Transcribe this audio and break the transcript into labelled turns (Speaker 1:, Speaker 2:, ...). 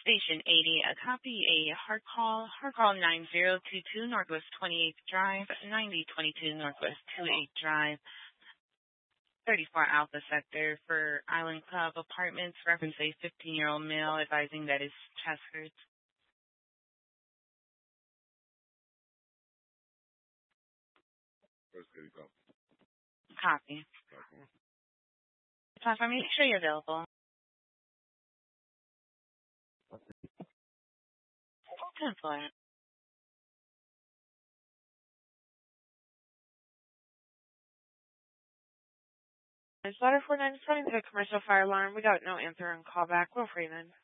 Speaker 1: Station 80, a copy, a hard call 9022 Northwest 28th Drive, 9022 Northwest 28th Drive, 34 Alpha Sector for Island Club Apartments, reference a 15-year-old male advising that his chest hurts. Copy. Platform, make sure you're available. 10th floor.
Speaker 2: It's letter 49 responding to the commercial fire alarm. We got no answer and call back. Will Freeman.